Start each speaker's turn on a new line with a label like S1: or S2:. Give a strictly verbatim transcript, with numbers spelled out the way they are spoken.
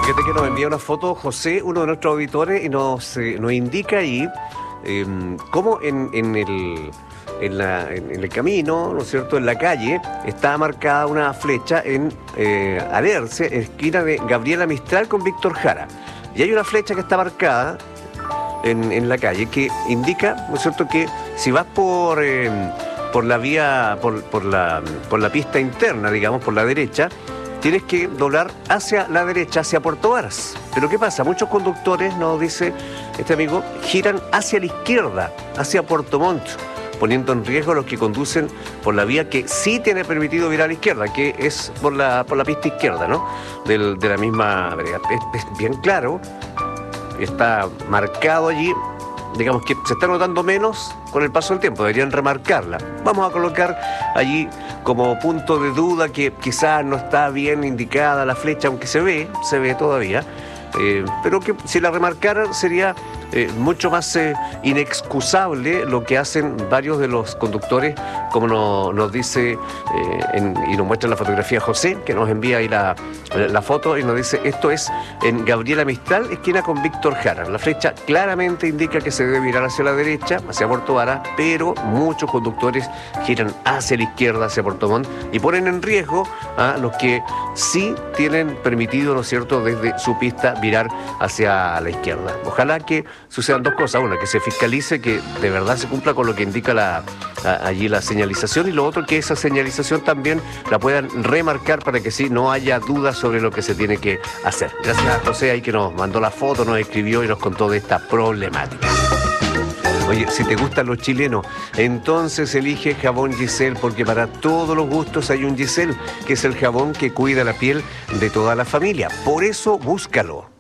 S1: Fíjate que nos envía una foto José, uno de nuestros auditores, y nos, eh, nos indica ahí eh, cómo en, en, el, en, la, en el camino, ¿no es cierto?, en la calle, está marcada una flecha en eh, Alerce, esquina de Gabriela Mistral con Víctor Jara. Y hay una flecha que está marcada en, en la calle que indica, ¿no es cierto?, que si vas por, eh, por la vía, por, por, la, por la pista interna, digamos, por la derecha, tienes que doblar hacia la derecha, hacia Puerto Varas. Pero ¿qué pasa? Muchos conductores, nos dice este amigo, giran hacia la izquierda, hacia Puerto Montt, poniendo en riesgo a los que conducen por la vía que sí tiene permitido virar a la izquierda, que es por la, por la pista izquierda, ¿no? Del, de la misma vereda. Es, es bien claro, está marcado allí, digamos que se está notando menos con el paso del tiempo, deberían remarcarla. Vamos a colocar allí como punto de duda que quizás no está bien indicada la flecha, aunque se ve, se ve todavía, eh, pero que si la remarcaran sería eh, mucho más eh, inexcusable lo que hacen varios de los conductores, como no, nos dice eh, en, y nos muestra la fotografía José, que nos envía ahí la, la foto y nos dice, esto es en Gabriela Mistral, esquina con Víctor Jara. La flecha claramente indica que se debe virar hacia la derecha, hacia Puerto Varas, pero muchos conductores giran hacia la izquierda, hacia Puerto Montt, y ponen en riesgo a los que sí tienen permitido, ¿no es cierto?, desde su pista virar hacia la izquierda. Ojalá que sucedan dos cosas. Una, que se fiscalice, que de verdad se cumpla con lo que indica la, a, allí la señalización, y lo otro, que esa señalización también la puedan remarcar para que sí no haya dudas sobre lo que se tiene que hacer. Gracias a José ahí que nos mandó la foto, nos escribió y nos contó de esta problemática. Oye, si te gustan los chilenos, entonces elige jabón Giselle, porque para todos los gustos hay un Giselle, que es el jabón que cuida la piel de toda la familia. Por eso búscalo.